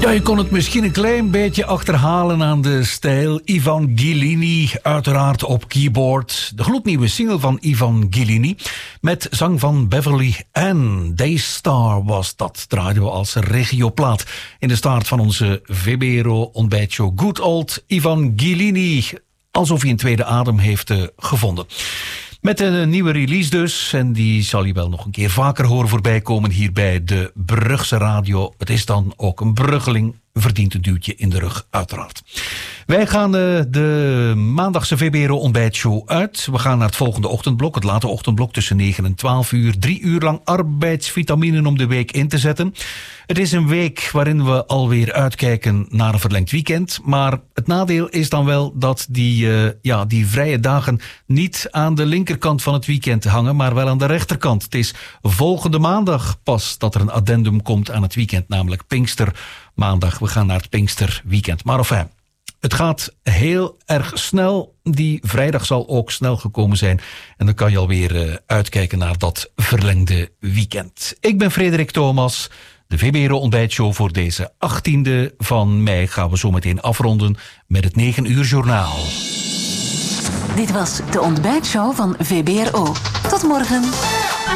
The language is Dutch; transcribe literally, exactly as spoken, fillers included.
Ja, je kon het misschien een klein beetje achterhalen aan de stijl. Ivan Ghilini, uiteraard op keyboard. De gloednieuwe single van Ivan Ghilini met zang van Beverly Ann. Daystar was dat, draaiden we als regioplaat in de start van onze V B R O ontbijtshow. Good old Ivan Ghilini, alsof hij een tweede adem heeft uh, gevonden. Met een nieuwe release dus, en die zal je wel nog een keer vaker horen voorbij komen hier bij de Brugse Radio. Het is dan ook een bruggeling, verdient een duwtje in de rug, uiteraard. Wij gaan uh, de maandagse V B R O ontbijtshow uit. We gaan naar het volgende ochtendblok, het late ochtendblok tussen negen en twaalf uur. Drie uur lang arbeidsvitaminen om de week in te zetten. Het is een week waarin we alweer uitkijken naar een verlengd weekend. Maar het nadeel is dan wel dat die, uh, ja, die vrije dagen niet aan de linkerkant van het weekend hangen, maar wel aan de rechterkant. Het is volgende maandag pas dat er een addendum komt aan het weekend, namelijk Pinkstermaandag. We gaan naar het Pinksterweekend. Maar enfin, het gaat heel erg snel. Die vrijdag zal ook snel gekomen zijn. En dan kan je alweer uh, uitkijken naar dat verlengde weekend. Ik ben Frederik Thomas. De V B R O ontbijtshow voor deze achttiende van mei gaan we zo meteen afronden met het negen uur journaal. Dit was de ontbijtshow van V B R O. Tot morgen.